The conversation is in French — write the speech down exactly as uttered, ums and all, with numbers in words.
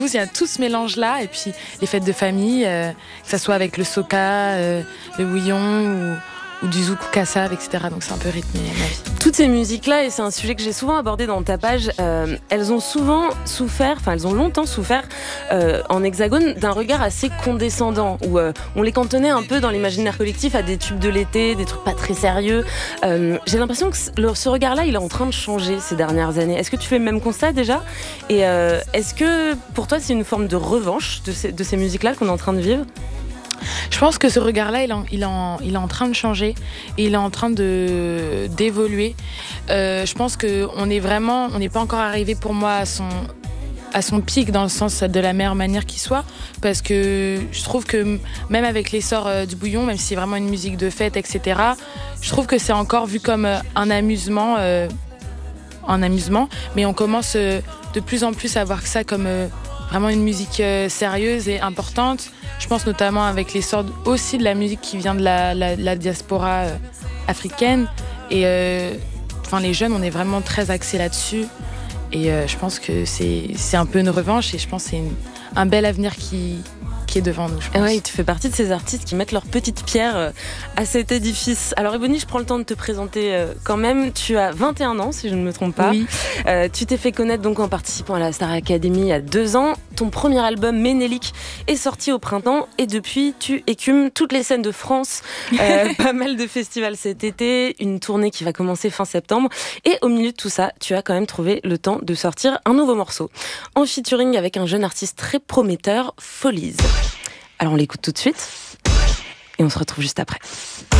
Il y a tout ce mélange-là, et puis les fêtes de famille, euh, que ce soit avec le soca, euh, le bouillon ou, ou du zouk kassav, et cetera. Donc c'est un peu rythmé, ma vie. Toutes ces musiques-là, et c'est un sujet que j'ai souvent abordé dans ta page, euh, elles ont souvent souffert, enfin elles ont longtemps souffert euh, en hexagone d'un regard assez condescendant, où euh, on les cantonnait un peu dans l'imaginaire collectif à des tubes de l'été, des trucs pas très sérieux. Euh, j'ai l'impression que ce regard-là, il est en train de changer ces dernières années. Est-ce que tu fais le même constat déjà ? Et euh, est-ce que pour toi c'est une forme de revanche de ces, de ces musiques-là qu'on est en train de vivre ? Je pense que ce regard-là, il est en, il est en, il est en train de changer et il est en train de, d'évoluer. Euh, je pense qu'on est vraiment, on n'est pas encore arrivé pour moi à son, à son pic dans le sens de la meilleure manière qui soit, parce que je trouve que même avec l'essor euh, du bouillon, même si c'est vraiment une musique de fête, et cetera, je trouve que c'est encore vu comme euh, un amusement, euh, un amusement, mais on commence euh, de plus en plus à voir ça comme euh, vraiment une musique euh, sérieuse et importante. Je pense notamment avec l'essor aussi de la musique qui vient de la, la, la diaspora euh, africaine. Et euh, enfin, les jeunes, on est vraiment très axés là-dessus. Et euh, je pense que c'est, c'est un peu une revanche et je pense que c'est une, un bel avenir qui, qui est devant nous, je pense. Ouais, tu fais partie de ces artistes qui mettent leur petite pierre à cet édifice. Alors Ebony, je prends le temps de te présenter quand même. Tu as vingt et un ans, si je ne me trompe pas. Oui. Euh, tu t'es fait connaître donc en participant à la Star Academy il y a deux ans. Ton premier album, Ménélique, est sorti au printemps et depuis, tu écumes toutes les scènes de France. Euh, pas mal de festivals cet été, une tournée qui va commencer fin septembre. Et au milieu de tout ça, tu as quand même trouvé le temps de sortir un nouveau morceau. En featuring avec un jeune artiste très prometteur, Follies. Alors on l'écoute tout de suite et on se retrouve juste après.